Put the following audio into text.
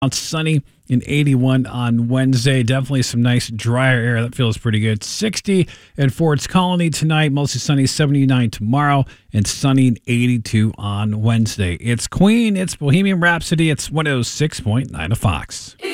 Sunny and 81 on Wednesday. Definitely some nice drier air. That feels pretty good. 60 at Ford's Colony tonight. Mostly sunny, 79 tomorrow, and sunny and 82 on Wednesday. It's Queen. It's Bohemian Rhapsody. It's 106.9 of Fox.